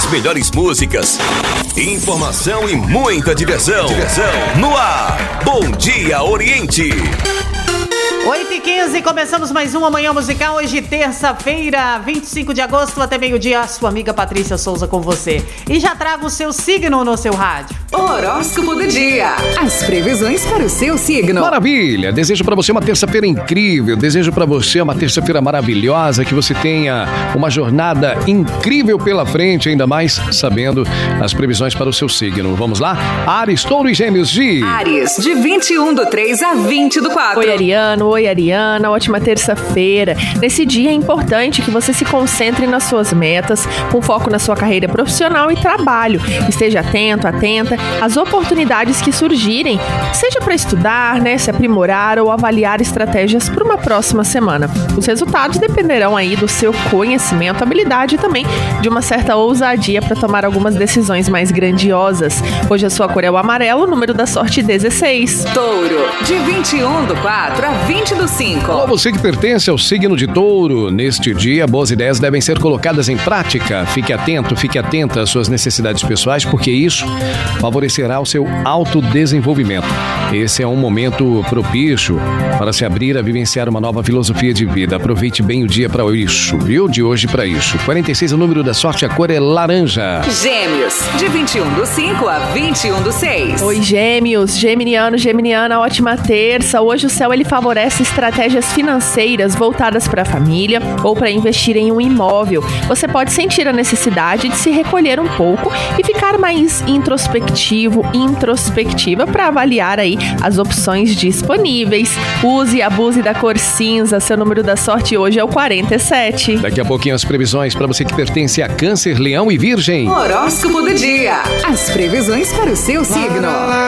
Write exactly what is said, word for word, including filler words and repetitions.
melhores músicas, informação e muita diversão. Diversão no ar. Bom Dia Oriente. oito e quinze, começamos mais uma Manhã Musical. Hoje, terça-feira, vinte e cinco de agosto, até meio-dia, sua amiga Patrícia Souza com você. E já trago o seu signo no seu rádio. Horóscopo do dia. As previsões para o seu signo. Maravilha! Desejo para você uma terça-feira incrível. Desejo para você uma terça-feira maravilhosa. Que você tenha uma jornada incrível pela frente, ainda mais sabendo as previsões para o seu signo. Vamos lá? Áries, Touro e Gêmeos de... Áries, de vinte e um do três a vinte do quatro. Oi, Ariano. Oi, Ariana. Ótima terça-feira. Nesse dia é importante que você se concentre nas suas metas, com foco na sua carreira profissional e trabalho. Esteja atento, atenta às oportunidades que surgirem, seja para estudar, né, se aprimorar ou avaliar estratégias para uma próxima semana. Os resultados dependerão aí do seu conhecimento, habilidade e também de uma certa ousadia para tomar algumas decisões mais grandiosas. Hoje a sua cor é o amarelo, número da sorte dezesseis. Touro, de vinte e um do quatro a vinte do cinco. Alô, você que pertence ao signo de Touro, neste dia, boas ideias devem ser colocadas em prática. Fique atento, fique atenta às suas necessidades pessoais, porque isso favorecerá o seu autodesenvolvimento. Esse é um momento propício para se abrir a vivenciar uma nova filosofia de vida. Aproveite bem o dia para isso, viu? De hoje para isso. quarenta e seis é o número da sorte, a cor é laranja. Gêmeos, de vinte e um do cinco a vinte e um do seis. Oi, Gêmeos, Geminiano, Geminiana, ótima terça. Hoje o céu ele favorece estratégias financeiras voltadas para a família ou para investir em um imóvel. Você pode sentir a necessidade de se recolher um pouco e ficar mais introspectivo, introspectiva para avaliar aí as opções disponíveis. Use e abuse da cor cinza. Seu número da sorte hoje é o quarenta e sete. Daqui a pouquinho as previsões para você que pertence a Câncer, Leão e Virgem. Horóscopo do dia. As previsões para o seu signo.